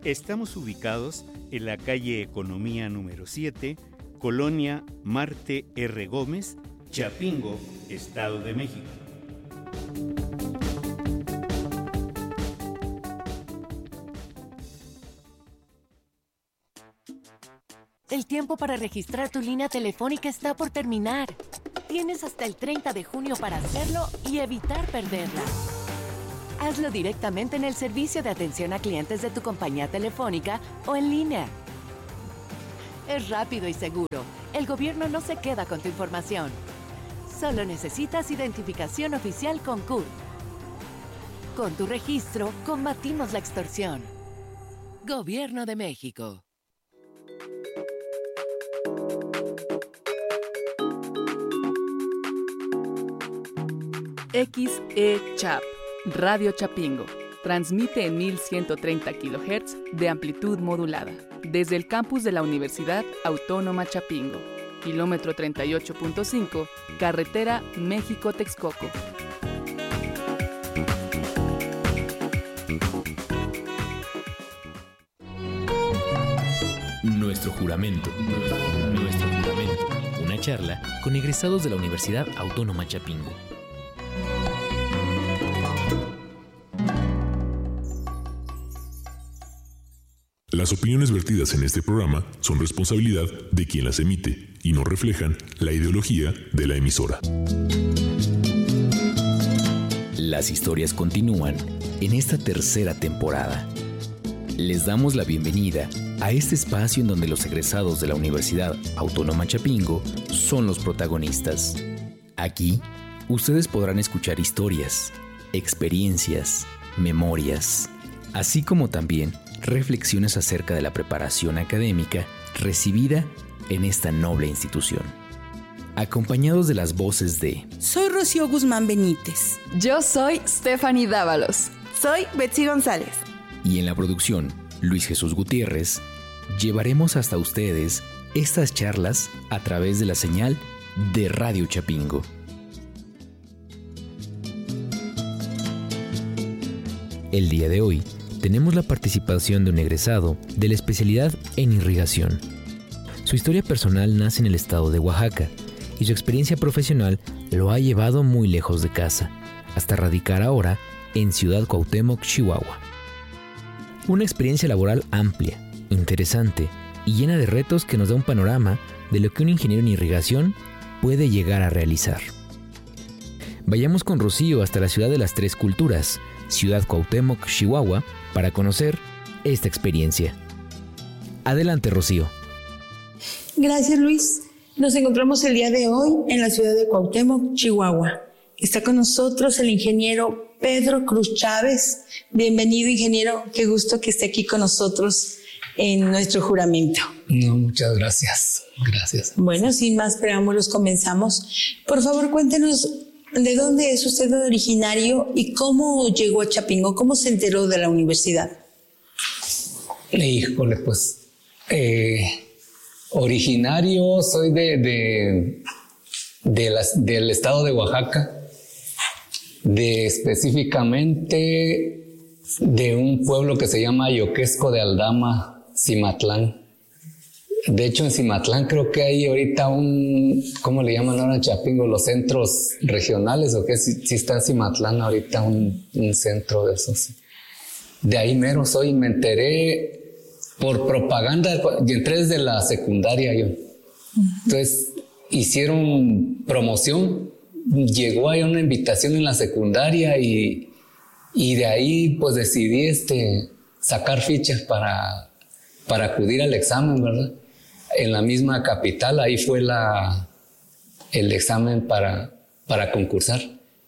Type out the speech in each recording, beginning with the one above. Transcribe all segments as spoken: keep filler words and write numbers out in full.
Estamos ubicados en la calle Economía número siete, Colonia Marte R. Gómez, Chapingo, Estado de México. El tiempo para registrar tu línea telefónica está por terminar. Tienes hasta el treinta de junio para hacerlo y evitar perderla. Hazlo directamente en el servicio de atención a clientes de tu compañía telefónica o en línea. Es rápido y seguro. El gobierno no se queda con tu información. Solo necesitas identificación oficial con C U R. Con tu registro, combatimos la extorsión. Gobierno de México. X E Chap, Radio Chapingo. Transmite en mil ciento treinta kilohertz de amplitud modulada. Desde el campus de la Universidad Autónoma Chapingo. Kilómetro treinta y ocho punto cinco, carretera México-Texcoco. Nuestro juramento. Nuestro juramento. Una charla con egresados de la Universidad Autónoma Chapingo. Las opiniones vertidas en este programa son responsabilidad de quien las emite y no reflejan la ideología de la emisora. Las historias continúan en esta tercera temporada. Les damos la bienvenida a este espacio en donde los egresados de la Universidad Autónoma Chapingo son los protagonistas. Aquí, ustedes podrán escuchar historias, experiencias, memorias, así como también reflexiones acerca de la preparación académica recibida en esta noble institución. Acompañados de las voces de... Soy Rocío Guzmán Benítez. Yo soy Stephanie Dávalos. Soy Betsy González. Y en la producción, Luis Jesús Gutiérrez, llevaremos hasta ustedes estas charlas a través de la señal de Radio Chapingo. El día de hoy tenemos la participación de un egresado de la especialidad en irrigación. Su historia personal nace en el estado de Oaxaca y su experiencia profesional lo ha llevado muy lejos de casa, hasta radicar ahora en Ciudad Cuauhtémoc, Chihuahua. Una experiencia laboral amplia, interesante y llena de retos que nos da un panorama de lo que un ingeniero en irrigación puede llegar a realizar. Vayamos con Rocío hasta la ciudad de las tres culturas, Ciudad Cuauhtémoc, Chihuahua, para conocer esta experiencia. Adelante, Rocío. Gracias, Luis. Nos encontramos el día de hoy en la ciudad de Cuauhtémoc, Chihuahua. Está con nosotros el ingeniero Pedro Cruz Chávez. Bienvenido, ingeniero. Qué gusto que esté aquí con nosotros en nuestro juramento. No, muchas gracias. Gracias. Bueno, sin más preámbulos, comenzamos. Por favor, cuéntenos de dónde es usted originario y cómo llegó a Chapingo, cómo se enteró de la universidad. Híjole, pues eh, originario soy de, de, de las, del estado de Oaxaca, de específicamente de un pueblo que se llama Yoquesco de Aldama, Cimatlán. De hecho, en Cimatlán creo que hay ahorita un, ¿cómo le llaman ahora en Chapingo? Los centros regionales, ¿o qué? Si, si está en Cimatlán ahorita un, un centro de esos. De ahí mero soy, me enteré por propaganda, y entré desde la secundaria yo. Entonces, hicieron promoción, llegó ahí una invitación en la secundaria y, y de ahí pues decidí este, sacar fichas para, para acudir al examen, ¿verdad? En la misma capital, ahí fue la, el examen para, para concursar.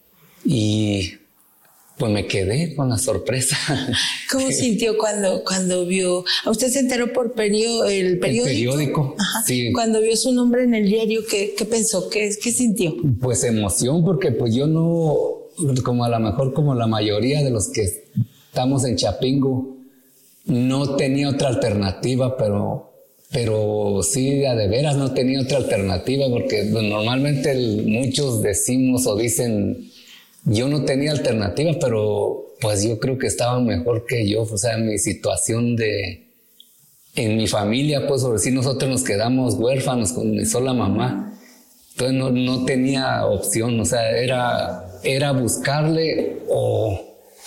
Y pues me quedé con la sorpresa. ¿Cómo sintió cuando, cuando vio? ¿A usted se enteró por perio, el periódico? El periódico, Ajá. Sí. Cuando vio su nombre en el diario, ¿qué, qué pensó? ¿Qué, ¿Qué sintió? Pues emoción, porque pues yo no, como a lo mejor como la mayoría de los que estamos en Chapingo, no tenía otra alternativa, pero... Pero sí, a de veras no tenía otra alternativa, porque pues, normalmente el, muchos decimos o dicen, yo no tenía alternativa, pero pues yo creo que estaban mejor que yo. O sea, mi situación de... En mi familia, pues, por decir, nosotros nos quedamos huérfanos con mi sola mamá. Entonces no, no tenía opción. O sea, era, era buscarle o,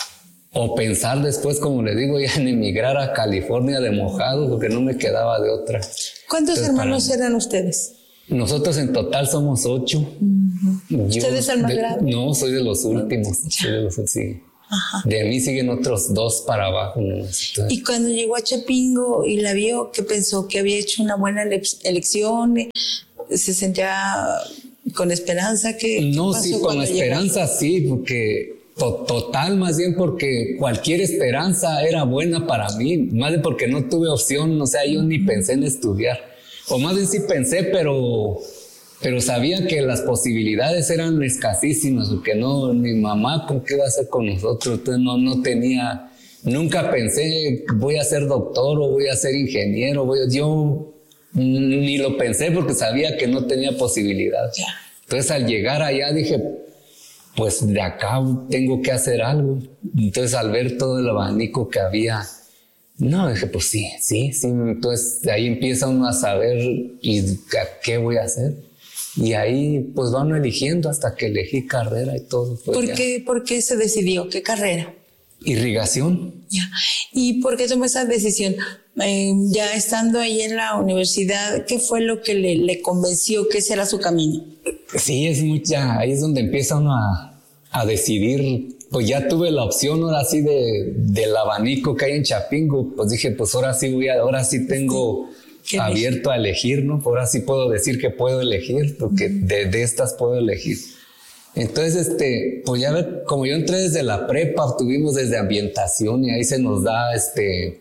o pensar después, como le digo, ya en emigrar a California de mojado, porque no me quedaba de otra. ¿Cuántos Entonces, hermanos para... eran ustedes? Nosotros en total somos ocho. Uh-huh. Yo, ¿Usted es el más de, grande? No, soy de los últimos. Soy de los sí. Ajá. De mí siguen otros dos para abajo. ¿No? Entonces, y cuando llegó a Chapingo y la vio, ¿qué pensó? ¿Que había hecho una buena ele- elección? ¿Se sentía con esperanza? ¿Qué no, pasó sí, con esperanza llegó? Sí, porque to- total, más bien porque cualquier esperanza era buena para mí, más bien porque no tuve opción. O sea, yo ni pensé en estudiar. O más bien sí pensé, pero... Pero sabía que las posibilidades eran escasísimas, porque no, mi mamá, ¿con qué va a hacer con nosotros? Entonces no, no tenía, nunca pensé, voy a ser doctor o voy a ser ingeniero. Voy, yo ni lo pensé porque sabía que no tenía posibilidad. Entonces al llegar allá dije, pues de acá tengo que hacer algo. Entonces al ver todo el abanico que había, no, dije, pues sí, sí, sí. Entonces de ahí empieza uno a saber, ¿y qué voy a hacer? Y ahí pues van eligiendo hasta que elegí carrera y todo. Pues ¿Por qué, ¿Por qué se decidió? ¿Qué carrera? Irrigación. Ya. ¿Y por qué tomó esa decisión? Eh, ya estando ahí en la universidad, ¿qué fue lo que le, le convenció que ese era su camino? Sí, es mucha, ahí es donde empieza uno a, a decidir. Pues ya tuve la opción ahora sí de, del abanico que hay en Chapingo. Pues dije, pues ahora sí voy a, ahora sí tengo... abierto a elegir, ¿no? Ahora sí puedo decir que puedo elegir, porque uh-huh. de, de estas puedo elegir. Entonces, este, pues ya ver, como yo entré desde la prepa, tuvimos desde ambientación y ahí se nos da este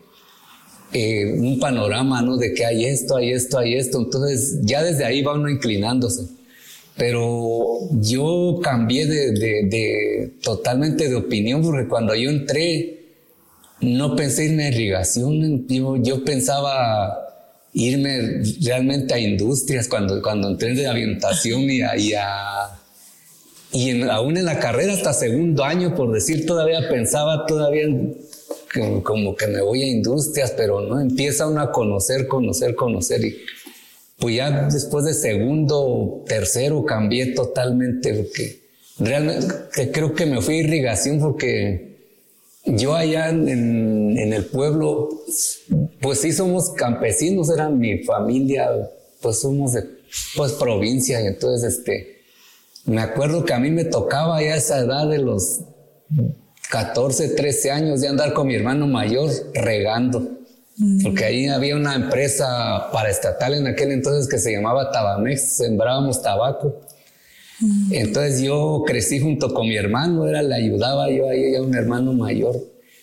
eh, un panorama, ¿no? De que hay esto, hay esto, hay esto. Entonces, ya desde ahí va uno inclinándose. Pero yo cambié de, de, de totalmente de opinión, porque cuando yo entré, no pensé en irrigación. Yo, yo pensaba irme realmente a industrias cuando, cuando entré de avientación y a, y, a, y en, aún en la carrera hasta segundo año, por decir, todavía pensaba todavía que, como que me voy a industrias, pero no, empieza uno a conocer, conocer, conocer y pues ya después de segundo, tercero cambié totalmente, porque realmente creo que me fui a irrigación porque yo allá en, en el pueblo, pues sí somos campesinos, era mi familia, pues somos de pues provincia, y entonces este, me acuerdo que a mí me tocaba ya esa edad de los catorce, trece años de andar con mi hermano mayor regando, mm. porque ahí había una empresa paraestatal en aquel entonces que se llamaba Tabamex, sembrábamos tabaco. Entonces yo crecí junto con mi hermano, era, le ayudaba yo ahí a un hermano mayor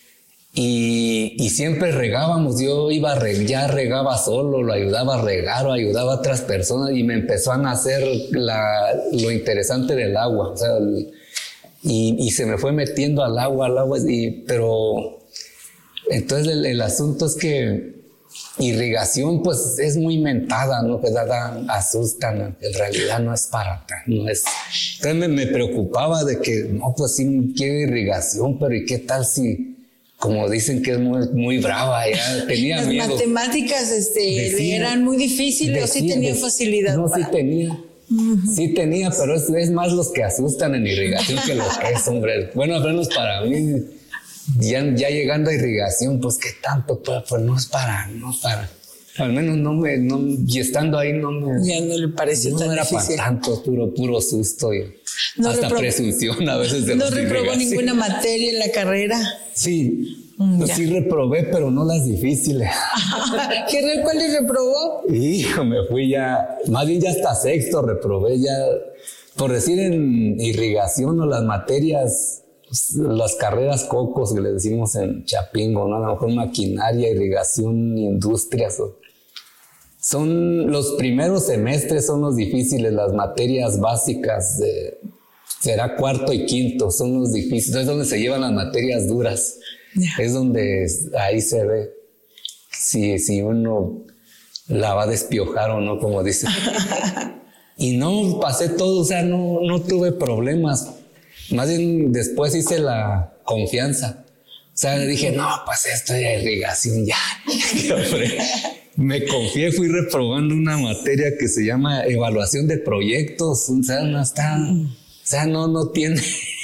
y, y siempre regábamos. Yo iba a regar, ya regaba solo, lo ayudaba a regar o ayudaba a otras personas y me empezó a nacer la, lo interesante del agua, o sea, el, y, y se me fue metiendo al agua, al agua, y, pero entonces el, el asunto es que irrigación pues es muy mentada, ¿no? Que da, da, asustan, en realidad no es para acá, no es. Entonces me, me preocupaba de que, no, pues sí quiero irrigación, pero ¿y qué tal si, como dicen que es muy, muy brava, ya tenía Las miedo? Las matemáticas este, decía, eran muy difíciles, decía, o sí tenía decía, facilidad. No, para... sí tenía. Uh-huh. Sí tenía, pero es, es más los que asustan en irrigación que los que es, hombre. Bueno, al menos para mí. Ya, ya llegando a irrigación, pues qué tanto, pues, pues no es para, no para, al menos no me, no, y estando ahí no me, ya no le pareció no tan era difícil. Para tanto, puro, puro susto y no hasta reprobó, presunción a veces de no reprobó ninguna materia en la carrera. Sí, mm, sí reprobé, pero no las difíciles. ¿Qué, ¿Cuáles reprobó? Hijo, me fui ya, más bien ya hasta sexto reprobé ya, por decir en irrigación o las materias. Las carreras cocos que le decimos en Chapingo, ¿no? A lo mejor maquinaria, irrigación, industrias. Son los primeros semestres son los difíciles, las materias básicas, de, será cuarto y quinto, son los difíciles. Es donde se llevan las materias duras. Yeah. Es donde ahí se ve si, si uno la va a despiojar o no, como dice. Y no pasé todo, o sea, no, no tuve problemas. Más bien después hice la confianza. O sea, dije, no, pues esto de irrigación ya. Me confié, fui reprobando una materia que se llama evaluación de proyectos. O sea, no está, o sea, no, no tiene.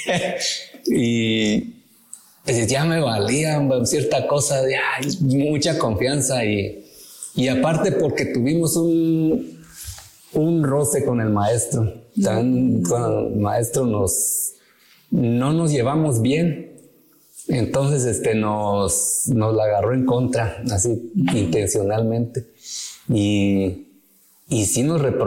Y pues ya me valía cierta cosa de ay, mucha confianza. Y, y aparte porque tuvimos un, un roce con el maestro. Tan, con el maestro nos, no nos llevamos bien. Entonces este, nos, nos la agarró en contra, así intencionalmente. Y, y sí nos reprobó.